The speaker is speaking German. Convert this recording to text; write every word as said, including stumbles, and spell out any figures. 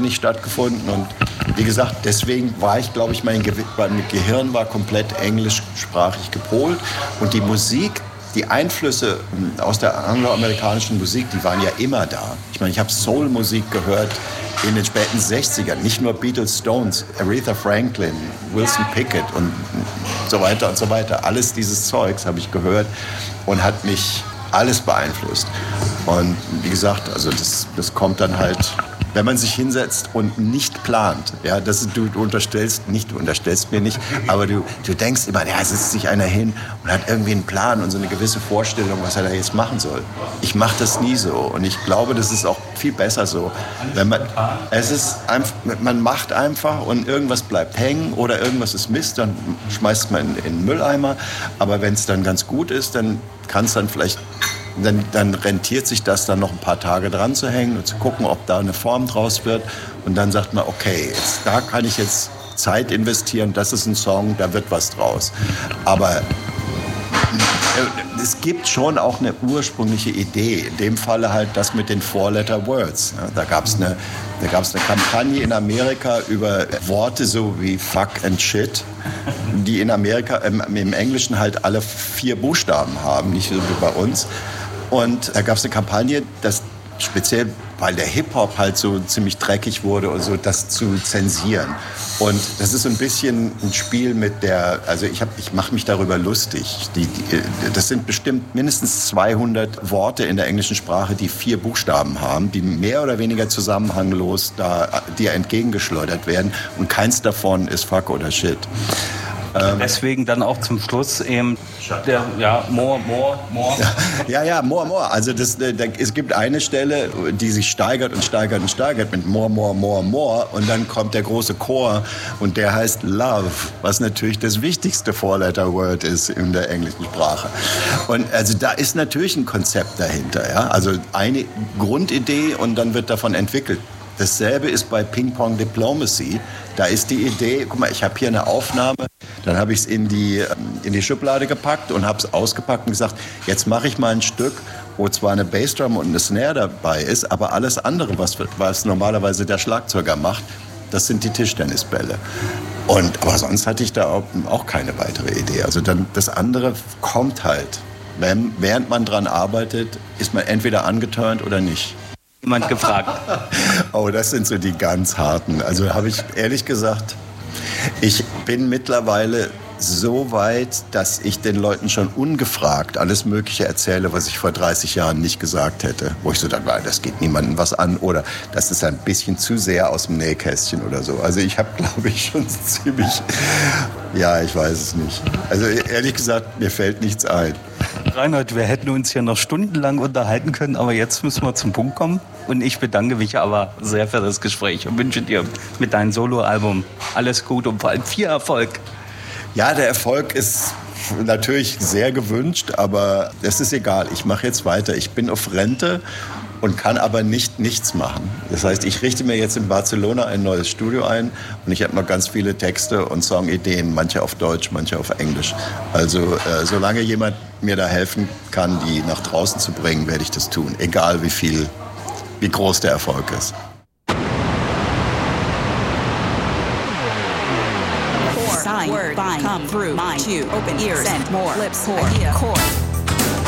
wenig stattgefunden. Und wie gesagt, deswegen war ich, glaube ich, mein, Ge- mein Gehirn war komplett englischsprachig gepolt. Und die Musik, die Einflüsse aus der angloamerikanischen Musik, die waren ja immer da. Ich meine, ich habe Soul-Musik gehört in den späten sechzigern. Nicht nur Beatles, Stones, Aretha Franklin, Wilson Pickett und so weiter und so weiter. Alles dieses Zeugs habe ich gehört und hat mich alles beeinflusst. Und wie gesagt, also das, das kommt dann halt, wenn man sich hinsetzt und nicht plant. Ja, das ist, du, du unterstellst, nicht, du unterstellst mir nicht, aber du, du denkst immer, ja, es sitzt sich einer hin und hat irgendwie einen Plan und so eine gewisse Vorstellung, was er da jetzt machen soll. Ich mache das nie so und ich glaube, das ist auch viel besser so. Wenn man, es ist einfach, man macht einfach und irgendwas bleibt hängen oder irgendwas ist Mist, dann schmeißt man in, in den Mülleimer. Aber wenn es dann ganz gut ist, dann kann es dann vielleicht Dann, dann rentiert sich das dann noch ein paar Tage dran zu hängen und zu gucken, ob da eine Form draus wird. Und dann sagt man, okay, jetzt, da kann ich jetzt Zeit investieren, das ist ein Song, da wird was draus. Aber es gibt schon auch eine ursprüngliche Idee. In dem Falle halt das mit den Four-Letter-Words. Ja, da gab es eine, da gab's eine Kampagne in Amerika über Worte so wie fuck and shit, die in Amerika im, im Englischen halt alle vier Buchstaben haben, nicht so wie bei uns. Und da gab es eine Kampagne, dass speziell, weil der Hip-Hop halt so ziemlich dreckig wurde und so, das zu zensieren. Und das ist so ein bisschen ein Spiel mit der, also ich, hab, ich mache mich darüber lustig. Die, die, das sind bestimmt mindestens zweihundert Worte in der englischen Sprache, die vier Buchstaben haben, die mehr oder weniger zusammenhanglos da dir entgegengeschleudert werden. Und keins davon ist fuck oder shit. Deswegen dann auch zum Schluss eben der, ja, more, more, more. Ja, ja, more, more. Also das, da, es gibt eine Stelle, die sich steigert und steigert und steigert mit more, more, more, more. Und dann kommt der große Chor und der heißt Love, was natürlich das wichtigste Four-Letter-Word ist in der englischen Sprache. Und also da ist natürlich ein Konzept dahinter. Ja? Also eine Grundidee und dann wird davon entwickelt. Dasselbe ist bei Ping Pong Diplomacy. Da ist die Idee, guck mal, ich habe hier eine Aufnahme, dann habe ich es in die, in die Schublade gepackt und habe es ausgepackt und gesagt, jetzt mache ich mal ein Stück, wo zwar eine Bassdrum und eine Snare dabei ist, aber alles andere, was, was normalerweise der Schlagzeuger macht, das sind die Tischtennisbälle. Und, aber sonst hatte ich da auch, auch keine weitere Idee. Also dann, das andere kommt halt. Wenn, während man dran arbeitet, ist man entweder angeturnt oder nicht. Jemand gefragt. Oh, das sind so die ganz harten. Also habe ich ehrlich gesagt, ich bin mittlerweile so weit, dass ich den Leuten schon ungefragt alles Mögliche erzähle, was ich vor dreißig Jahren nicht gesagt hätte. Wo ich so dann war, das geht niemandem was an oder das ist ein bisschen zu sehr aus dem Nähkästchen oder so. Also ich habe, glaube ich, schon ziemlich, ja, ich weiß es nicht. Also ehrlich gesagt, mir fällt nichts ein. Reinhold, wir hätten uns hier noch stundenlang unterhalten können, aber jetzt müssen wir zum Punkt kommen. Und ich bedanke mich aber sehr für das Gespräch und wünsche dir mit deinem Soloalbum alles Gute und vor allem viel Erfolg. Ja, der Erfolg ist natürlich sehr gewünscht, aber es ist egal. Ich mache jetzt weiter. Ich bin auf Rente und kann aber nicht nichts machen. Das heißt, ich richte mir jetzt in Barcelona ein neues Studio ein und ich habe noch ganz viele Texte und Songideen, manche auf Deutsch, manche auf Englisch. Also äh, solange jemand mir da helfen kann, die nach draußen zu bringen, werde ich das tun, egal wie viel, wie groß der Erfolg ist. Sign, bind, come through, mind, to, open, ears, send, more, lips, idea, core.